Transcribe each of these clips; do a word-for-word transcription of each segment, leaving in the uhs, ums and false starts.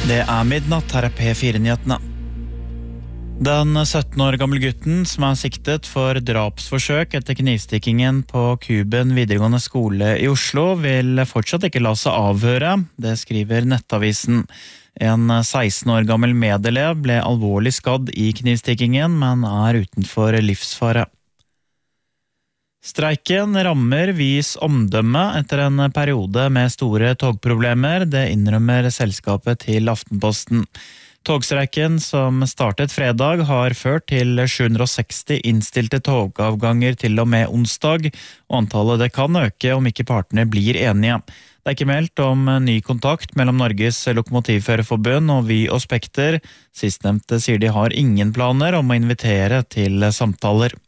Det er midnatt, her er P fire-nyhetene. Den sytten år gamle gutten som er siktet for drapsforsøk etter knivstikkingen på Kuben videregående skole i Oslo vil fortsatt ikke la seg avhøre, det skriver Nettavisen. En seksten år gammel medelev ble alvorlig skadd i knivstikkingen, men er utenfor livsfare. Streiken rammer Vys omdømme etter en periode med store togproblemer, det innrømmer selskapet til Aftenposten. Togstreiken som startet fredag har ført til sju hundre og seksti innstilte togavganger til og med onsdag, og antallet det kan øke om ikke partene blir enige. Det er ikke meldt om ny kontakt mellom Norges Lokomotivførerforbund og Vy og Spekter. Sistnevnte sier de har ingen planer om å invitere til samtaler.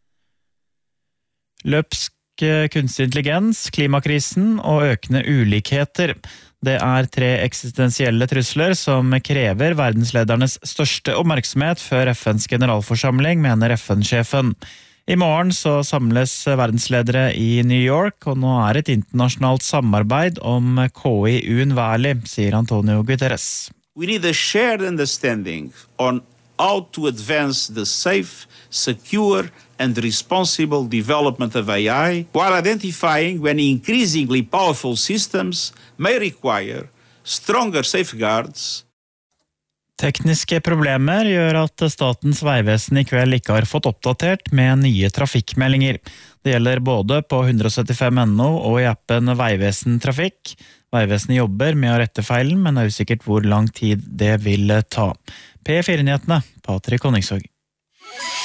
Løpsk kunstig intelligens, klimakrisen og økende ulikheter. Det er tre eksistensielle trusler som krever verdensledernes største oppmerksomhet før F N's generalforsamling, mener F N-sjefen. I morgen så samles verdensledere i New York, og nå er et internasjonalt samarbeid om K I uunnværlig, sier Antonio Guterres. We need a shared understanding on how to advance the safe, secure and responsible development of A I, while identifying when increasingly powerful systems may require stronger safeguards. Tekniske problemer gjør at Statens vegvesen i kveld ikke har fått oppdatert med nye trafikkmeldinger. Det gjelder både på hundre syttifem punktum no og i appen Vegvesen Trafikk. Vegvesenet jobber med å rette feilen, men det er usikkert hvor lang tid det vil ta. P fire-nyhetene, Patrik Honningsvåg.